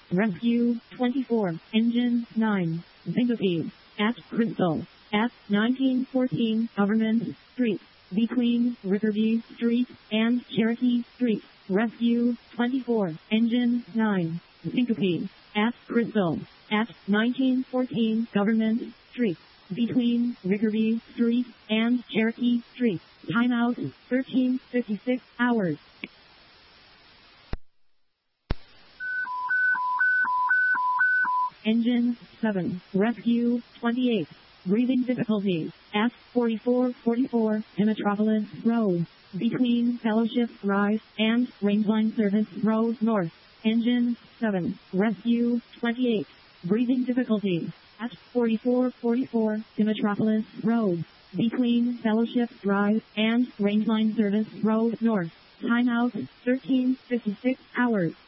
Rescue 24, Engine 9, Syncope, at Crystal, at 1914 Government Street, between Rickerby Street and Cherokee Street. Rescue 24, Engine 9, Syncope, at Crystal, at 1914 Government Street, between Rickerby Street and Cherokee Street. Timeout 13:56 hours. Engine 7, Rescue 28, breathing difficulties, at 4444 Metropolis Road, between Fellowship Drive and Rangeline Service Road North. Engine 7, Rescue 28, breathing difficulties, at 4444 Metropolis Road, between Fellowship Drive and Rangeline Service Road North. Timeout 13:56 hours.